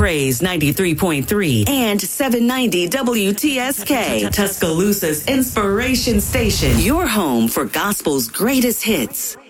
Praise 93.3 and 790 WTSK, Tuscaloosa's inspiration station. Your home for gospel's greatest hits.